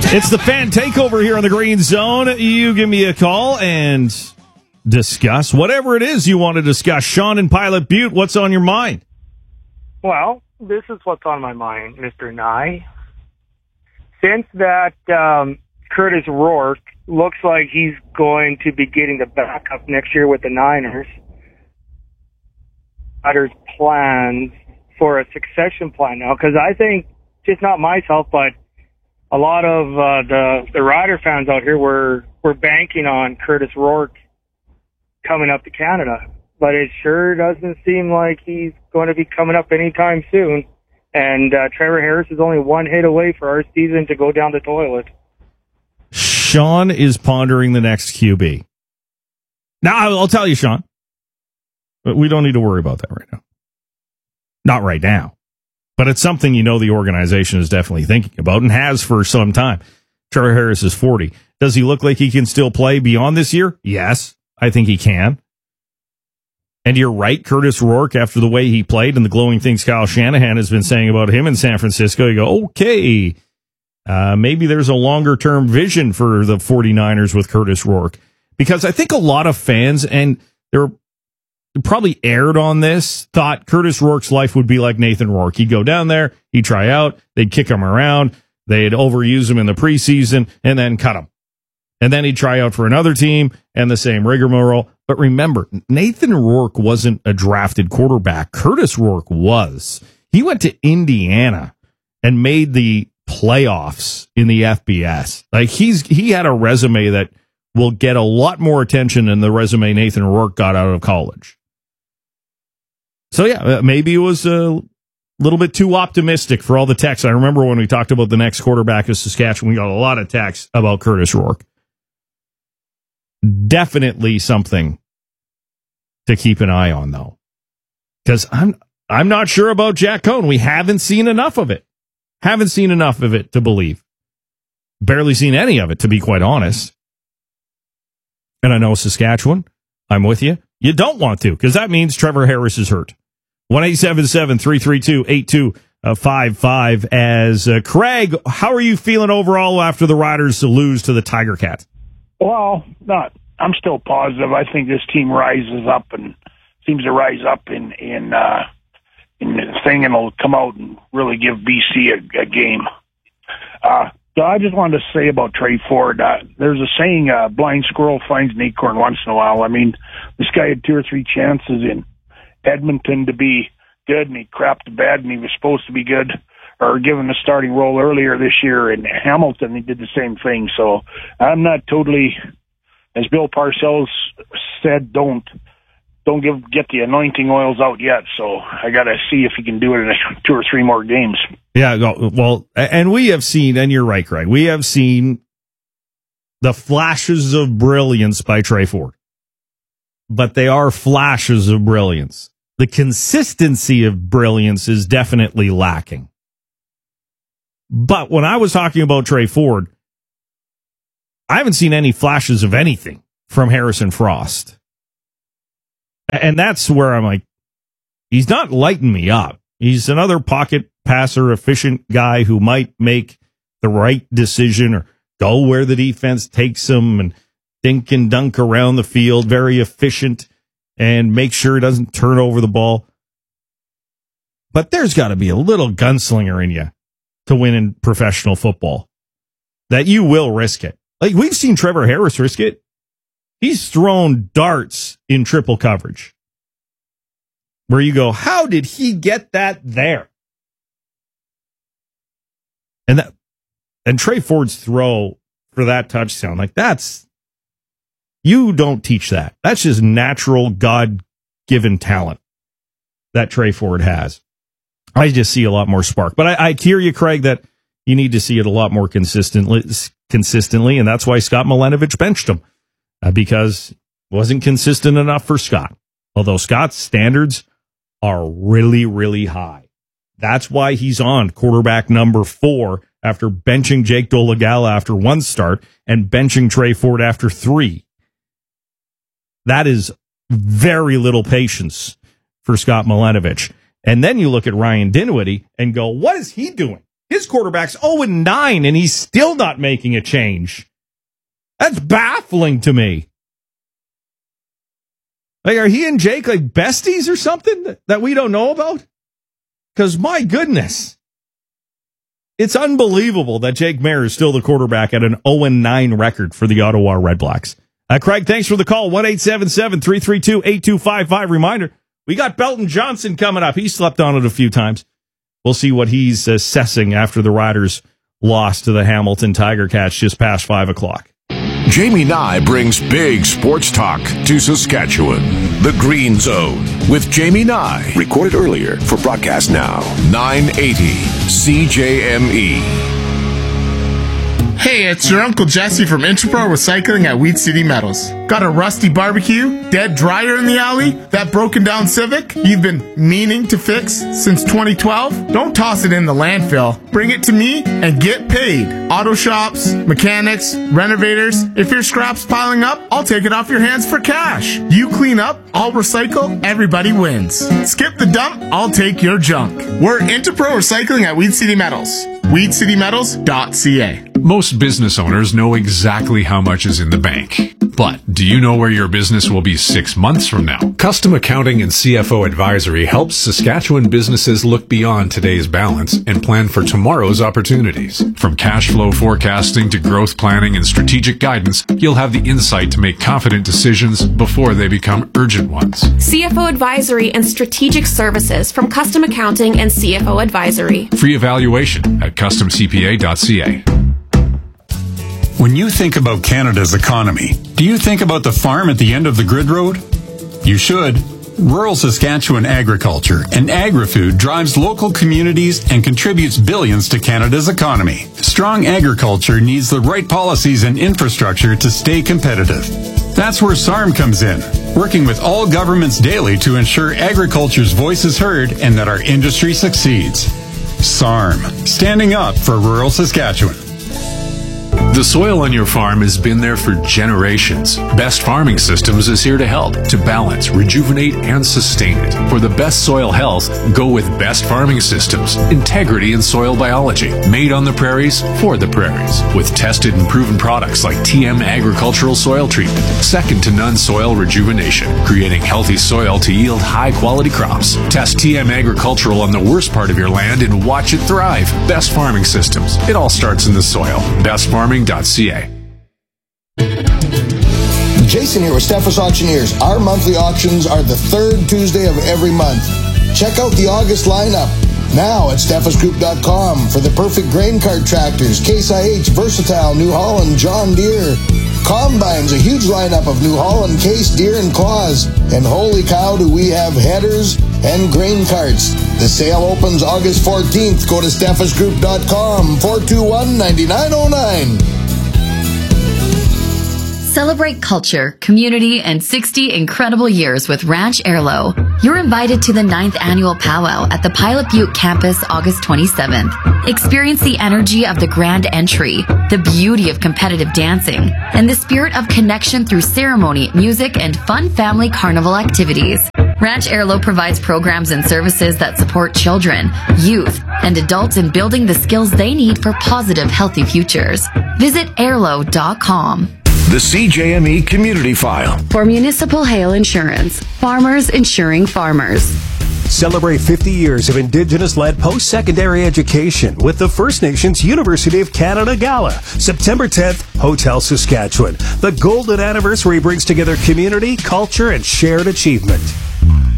It's the Fan Takeover here on the Green Zone. You give me a call and discuss whatever it is you want to discuss. Sean in Pilot Butte, what's on your mind? Well, this is what's on my mind, Mr. Nye. Since that Curtis Rourke looks like he's going to be getting the backup next year with the Niners, Riders plans for a succession plan now, because I think, just not myself, but a lot of the Rider fans out here were banking on Curtis Rourke coming up to Canada. But it sure doesn't seem like he's going to be coming up anytime soon. And Trevor Harris is only one hit away for our season to go down the toilet. Sean is pondering the next QB. Now, I'll tell you, Sean, but we don't need to worry about that right now. Not right now. But it's something you know the organization is definitely thinking about and has for some time. Trevor Harris is 40. Does he look like he can still play beyond this year? Yes, I think he can. And you're right, Curtis Rourke, after the way he played and the glowing things Kyle Shanahan has been saying about him in San Francisco, you go, okay, maybe there's a longer-term vision for the 49ers with Curtis Rourke. Because I think a lot of fans, and they're probably aired on this, thought Curtis Rourke's life would be like Nathan Rourke. He'd go down there, he'd try out, they'd kick him around, they'd overuse him in the preseason, and then cut him. And then he'd try out for another team, and the same rigmarole. But remember, Nathan Rourke wasn't a drafted quarterback. Curtis Rourke was. He went to Indiana and made the playoffs in the FBS. Like he had a resume that will get a lot more attention than the resume Nathan Rourke got out of college. So yeah, maybe it was a little bit too optimistic for all the texts. I remember when we talked about the next quarterback of Saskatchewan, we got a lot of texts about Curtis Rourke. Definitely something to keep an eye on, though, because I'm not sure about Jack Cohn. We haven't seen enough of it. Haven't seen enough of it to believe. Barely seen any of it, to be quite honest. And I know Saskatchewan, I'm with you. You don't want to, because that means Trevor Harris is hurt. 1-877-332-8255. As Craig, how are you feeling overall after the Riders lose to the Tiger Cats? Well, I'm still positive. I think this team rises up and seems to rise up in the thing, and will come out and really give BC a game. So I just wanted to say about Trey Ford. There's a saying, blind squirrel finds an acorn once in a while. I mean, this guy had 2 or 3 chances in Edmonton to be good, and he crapped the bed, and he was supposed to be good, or given a starting role earlier this year. In Hamilton, he did the same thing. So I'm not totally, as Bill Parcells said, don't get the anointing oils out yet. So I got to see if he can do it in 2 or 3 more games. Yeah, well, and we have seen, and you're right, Craig, we have seen the flashes of brilliance by Trey Ford. But they are flashes of brilliance. The consistency of brilliance is definitely lacking. But when I was talking about Trey Ford, I haven't seen any flashes of anything from Harrison Frost. And that's where I'm like, he's not lighting me up. He's another pocket passer, efficient guy who might make the right decision or go where the defense takes him and dink and dunk around the field, very efficient, and make sure he doesn't turn over the ball. But there's got to be a little gunslinger in you to win in professional football, that you will risk it. Like, we've seen Trevor Harris risk it. He's thrown darts in triple coverage where you go, how did he get that there? And Trey Ford's throw for that touchdown, like, you don't teach that. That's just natural God-given talent that Trey Ford has. I just see a lot more spark. But I hear you, Craig, that you need to see it a lot more consistently, and that's why Scott Milenovich benched him, because it wasn't consistent enough for Scott. Although Scott's standards are really, really high. That's why he's on quarterback number 4 after benching Jake Dolegala after 1 start and benching Trey Ford after 3. That is very little patience for Scott Milenovich. And then you look at Ryan Dinwiddie and go, what is he doing? His quarterback's 0-9, and he's still not making a change. That's baffling to me. Like, are he and Jake like besties or something that we don't know about? Because, my goodness, it's unbelievable that Jake Maier is still the quarterback at an 0-9 record for the Ottawa Redblacks. Craig, thanks for the call. 1-877-332-8255. Reminder, we got Belton Johnson coming up. He slept on it a few times. We'll see what he's assessing after the Riders lost to the Hamilton Tiger Cats just past 5 o'clock. Jamie Nye brings big sports talk to Saskatchewan. The Green Zone with Jamie Nye. Recorded earlier for broadcast now. 980 CJME. Hey, it's your Uncle Jesse from Interpro Recycling at Weed City Metals. Got a rusty barbecue, dead dryer in the alley, that broken down Civic you've been meaning to fix since 2012? Don't toss it in the landfill. Bring it to me and get paid. Auto shops, mechanics, renovators. If your scrap's piling up, I'll take it off your hands for cash. You clean up, I'll recycle, everybody wins. Skip the dump, I'll take your junk. We're Interpro Recycling at Weed City Metals. WeedCityMetals.ca. Most business owners know exactly how much is in the bank. But do you know where your business will be 6 months from now? Custom Accounting and CFO Advisory helps Saskatchewan businesses look beyond today's balance and plan for tomorrow's opportunities. From cash flow forecasting to growth planning and strategic guidance, you'll have the insight to make confident decisions before they become urgent ones. CFO Advisory and Strategic Services from Custom Accounting and CFO Advisory. Free evaluation at customcpa.ca. When you think about Canada's economy, do you think about the farm at the end of the grid road? You should. Rural Saskatchewan agriculture and agri-food drives local communities and contributes billions to Canada's economy. Strong agriculture needs the right policies and infrastructure to stay competitive. That's where SARM comes in, working with all governments daily to ensure agriculture's voice is heard and that our industry succeeds. SARM, standing up for rural Saskatchewan. The soil on your farm has been there for generations. Best Farming Systems is here to help, to balance, rejuvenate, and sustain it. For the best soil health, go with Best Farming Systems. Integrity in soil biology. Made on the prairies, for the prairies. With tested and proven products like TM Agricultural Soil Treatment. Second to none soil rejuvenation. Creating healthy soil to yield high-quality crops. Test TM Agricultural on the worst part of your land and watch it thrive. Best Farming Systems. It all starts in the soil. BestFarming.ca. Jason here with Steffes Auctioneers. Our monthly auctions are the third Tuesday of every month. Check out the August lineup now at steffesgroup.com for the perfect grain cart tractors, Case IH, Versatile, New Holland, John Deere. Combines, a huge lineup of New Holland, Case, Deere, and Claus. And holy cow, do we have headers and grain carts. The sale opens August 14th. Go to steffesgroup.com, 421-9909. Celebrate culture, community, and 60 incredible years with Ranch Airlo. You're invited to the 9th annual powwow at the Pilot Butte campus August 27th. Experience the energy of the grand entry, the beauty of competitive dancing, and the spirit of connection through ceremony, music, and fun family carnival activities. Ranch Airlo provides programs and services that support children, youth, and adults in building the skills they need for positive, healthy futures. Visit airlo.com. The CJME Community File. For Municipal Hail Insurance, farmers insuring farmers. Celebrate 50 years of Indigenous-led post-secondary education with the First Nations University of Canada Gala, September 10th, Hotel Saskatchewan. The golden anniversary brings together community, culture, and shared achievement.